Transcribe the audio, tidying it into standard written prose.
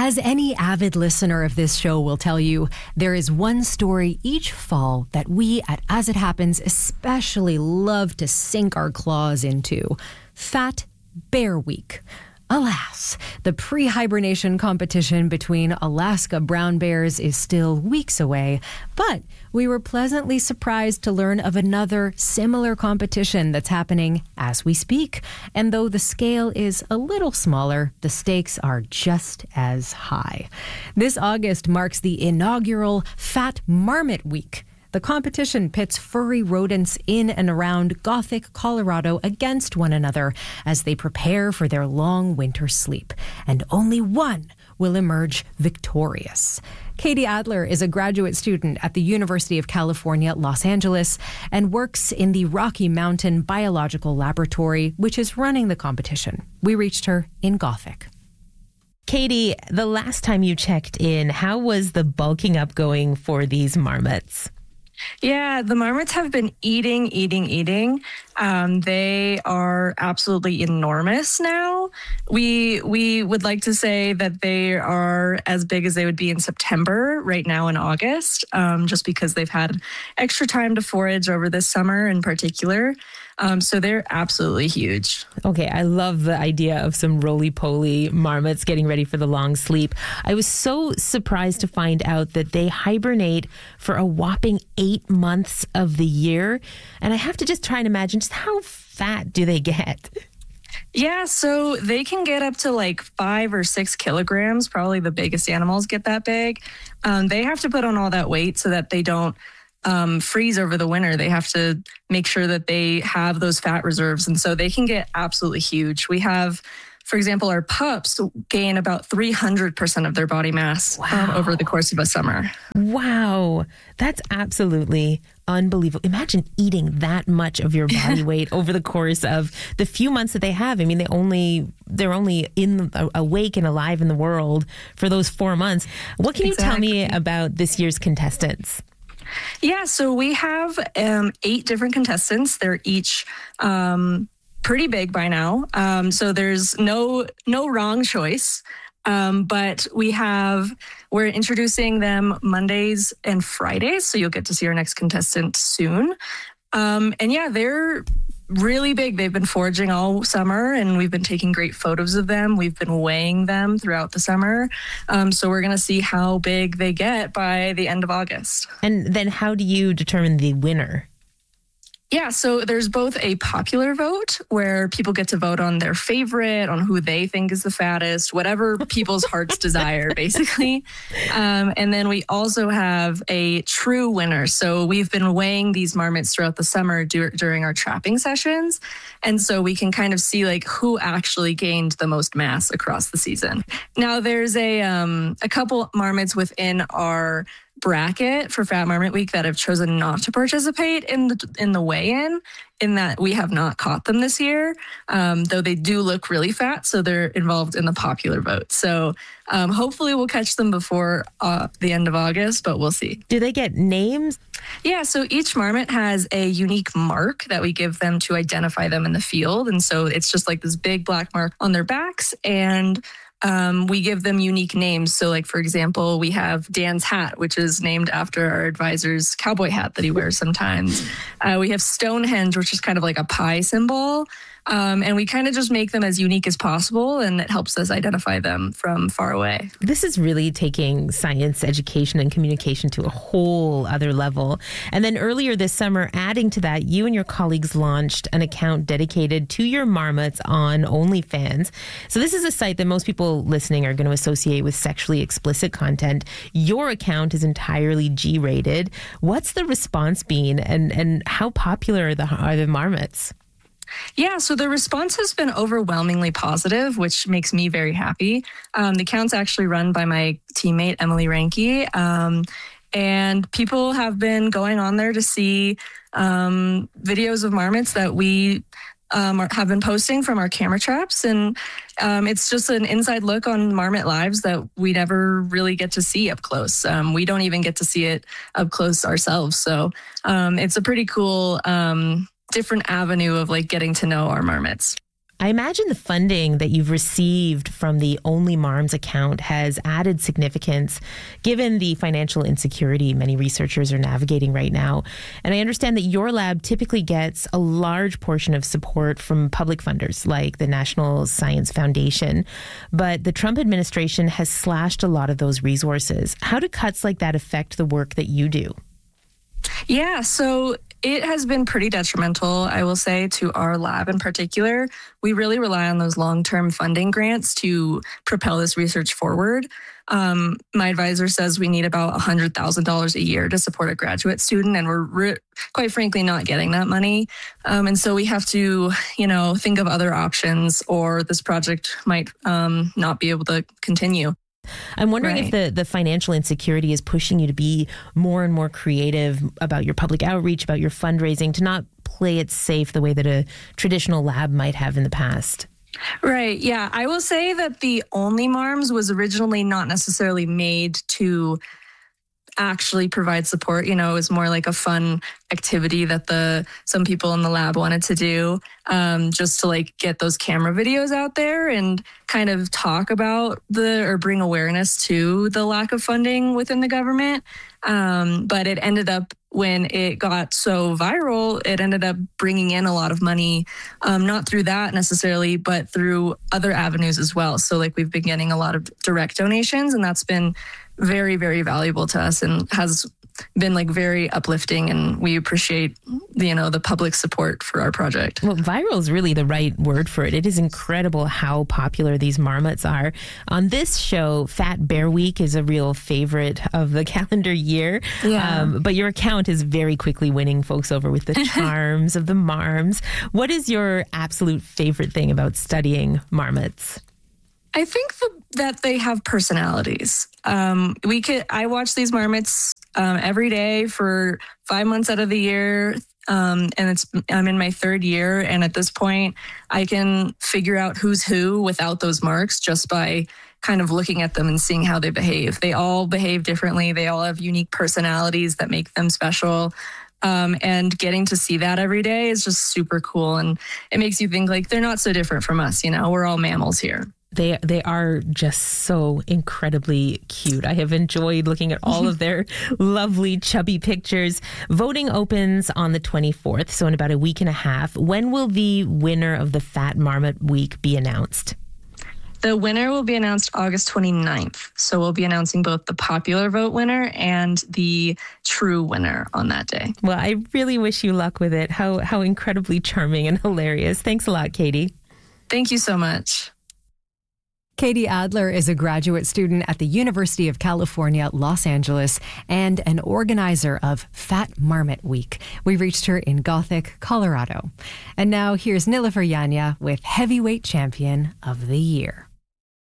As any avid listener of this show will tell you, there is one story each fall that we at As It Happens especially love to sink our claws into. Fat Bear Week. Alas, the pre-hibernation competition between Alaska brown bears is still weeks away, but we were pleasantly surprised to learn of another similar competition that's happening as we speak. And though the scale is a little smaller, the stakes are just as high. This August marks the inaugural Fat Marmot Week. The competition pits furry rodents in and around Gothic, Colorado against one another as they prepare for their long winter sleep. And only one will emerge victorious. Katie Adler is a graduate student at the University of California, Los Angeles, and works in the Rocky Mountain Biological Laboratory, which is running the competition. We reached her in Gothic. Katie, the last time you checked in, how was the bulking up going for these marmots? Yeah, the marmots have been eating. They are absolutely enormous now. We would like to say that they are as big as they would be in September right now in August, just because they've had extra time to forage over this summer in particular. So they're absolutely huge. Okay, I love the idea of some roly-poly marmots getting ready for the long sleep. I was so surprised to find out that they hibernate for a whopping 8 months of the year. And I have to just try and imagine just how fat do they get? Yeah, so they can get up to like 5 or 6 kilograms. Probably the biggest animals get that big. They have to put on all that weight so that they don't freeze over the winter. They have to make sure that they have those fat reserves. And so they can get absolutely huge. We have, for example, our pups gain about 300% of their body mass over the course of a summer. Wow. That's absolutely unbelievable. Imagine eating that much of your body weight over the course of the few months that they have. I mean, they're only awake and alive in the world for those 4 months. What can you tell me about this year's contestants? Yeah, so we have 8 different contestants. They're each pretty big by now. So there's no wrong choice. But we're introducing them Mondays and Fridays. So you'll get to see our next contestant soon. And yeah, they're really big. They've been foraging all summer and we've been taking great photos of them. We've been weighing them throughout the summer. So we're going to see how big they get by the end of August. And then how do you determine the winner? Yeah, so there's both a popular vote where people get to vote on their favorite, on who they think is the fattest, whatever people's hearts desire, basically. And then we also have a true winner. So we've been weighing these marmots throughout the summer during our trapping sessions. And so we can kind of see like who actually gained the most mass across the season. Now there's a couple marmots within our bracket for Fat Marmot Week that have chosen not to participate in the weigh-in, in that we have not caught them this year, though they do look really fat, so they're involved in the popular vote. So hopefully we'll catch them before the end of August, but we'll see. Do they get names? Yeah, so each marmot has a unique mark that we give them to identify them in the field. And so it's just like this big black mark on their backs, and we give them unique names. So like, for example, we have Dan's hat, which is named after our advisor's cowboy hat that he wears sometimes. We have Stonehenge, which is kind of like a pie symbol. And we kind of just make them as unique as possible, and it helps us identify them from far away. This is really taking science education and communication to a whole other level. And then earlier this summer, adding to that, you and your colleagues launched an account dedicated to your marmots on OnlyFans. So this is a site that most people listening are going to associate with sexually explicit content. Your account is entirely G-rated. What's the response been, and how popular are the marmots? Yeah, so the response has been overwhelmingly positive, which makes me very happy. The account's actually run by my teammate, Emily Ranke, and people have been going on there to see videos of marmots that we have been posting from our camera traps. And it's just an inside look on marmot lives that we never really get to see up close. We don't even get to see it up close ourselves. So it's a pretty cool different avenue of like getting to know our marmots. I imagine the funding that you've received from the Only Marms account has added significance given the financial insecurity many researchers are navigating right now. And I understand that your lab typically gets a large portion of support from public funders like the National Science Foundation. But the Trump administration has slashed a lot of those resources. How do cuts like that affect the work that you do? Yeah, so it has been pretty detrimental, I will say, to our lab in particular. We really rely on those long-term funding grants to propel this research forward. My advisor says we need about $100,000 a year to support a graduate student, and we're quite frankly not getting that money. And so we have to, think of other options, or this project might not be able to continue. I'm wondering if the financial insecurity is pushing you to be more and more creative about your public outreach, about your fundraising, to not play it safe the way that a traditional lab might have in the past. Right. Yeah. I will say that the Only Marms was originally not necessarily made to actually provide support. It was more like a fun activity that some people in the lab wanted to do, just to get those camera videos out there and kind of talk about or bring awareness to the lack of funding within the government. But it ended up, when it got so viral, it ended up bringing in a lot of money, not through that necessarily, but through other avenues as well. So we've been getting a lot of direct donations, and that's been very, very valuable to us and has been very uplifting, and we appreciate the public support for our project. Well, viral is really the right word for it. It is incredible how popular these marmots are. On this show, Fat Bear Week is a real favorite of the calendar year. Yeah. But your account is very quickly winning folks over with the charms of the marms. What is your absolute favorite thing about studying marmots? I think that they have personalities. I watch these marmots every day for 5 months out of the year. And I'm in my third year. And at this point, I can figure out who's who without those marks just by kind of looking at them and seeing how they behave. They all behave differently. They all have unique personalities that make them special. And getting to see that every day is just super cool. And it makes you think they're not so different from us. We're all mammals here. They are just so incredibly cute. I have enjoyed looking at all of their lovely chubby pictures. Voting opens on the 24th, so in about a week and a half. When will the winner of the Fat Marmot Week be announced? The winner will be announced August 29th. So we'll be announcing both the popular vote winner and the true winner on that day. Well, I really wish you luck with it. How incredibly charming and hilarious. Thanks a lot, Katie. Thank you so much. Katie Adler is a graduate student at the University of California, Los Angeles, and an organizer of Fat Marmot Week. We reached her in Gothic, Colorado. And now here's Nilofer Yanya with Heavyweight Champion of the Year.